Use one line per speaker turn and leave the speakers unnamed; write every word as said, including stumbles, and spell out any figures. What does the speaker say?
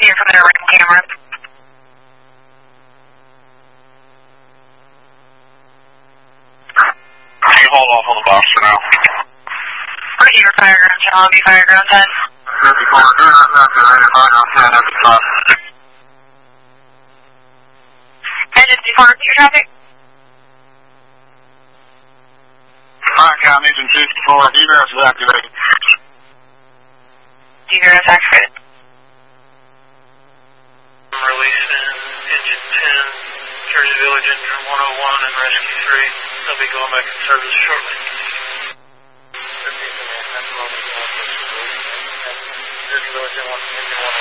here from their ring camera.
Can you hold off on the box for now?
Roger, Fireground ten, I'll be Fireground ten.
fifty-four, do not calculate Fireground ten at the top.
Engine D four, your traffic.
Firecam Engine fifty-four, D V R S is activated.
D V R S activated.
Releasing Engine ten, Jersey Village Engine one oh one and Rescue three. They'll be going back in service shortly. Jersey Village Engine one